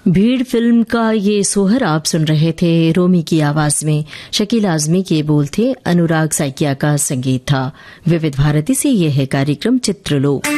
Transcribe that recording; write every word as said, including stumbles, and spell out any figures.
भीड़ फिल्म का ये सोहर आप सुन रहे थे रोमी की आवाज में। शकील आजमी के बोल थे, अनुराग साइकिया का संगीत था। विविध भारती से यह है कार्यक्रम चित्रलोक।